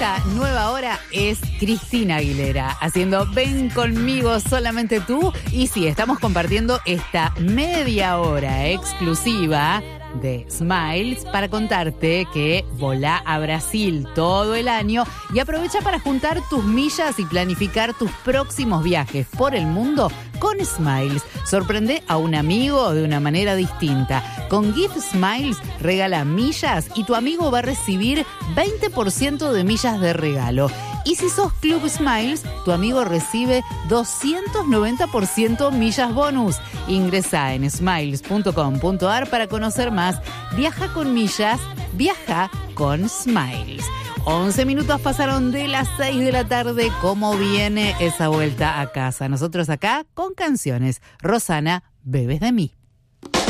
esta nueva hora es Cristina Aguilera haciendo Ven conmigo solamente tú. Y sí, estamos compartiendo esta media hora exclusiva de Smiles para contarte que volá a Brasil todo el año y aprovecha para juntar tus millas y planificar tus próximos viajes por el mundo con Smiles. Sorprende a un amigo de una manera distinta. Con Gift Smiles regala millas y tu amigo va a recibir 20% de millas de regalo. Y si sos Club Smiles, tu amigo recibe 290% millas bonus. Ingresá en smiles.com.ar para conocer más. Viaja con millas, viaja con Smiles. 11 minutos pasaron de las 6 de la tarde. ¿Cómo viene esa vuelta a casa? Nosotros acá con canciones. Rosana, bebes de mí.